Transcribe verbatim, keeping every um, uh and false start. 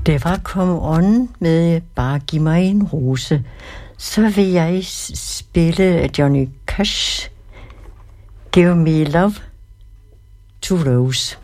Det var Come On med Bare giv mig en rose. Så vil jeg spille Johnny Cash, Give Me Love to Rose.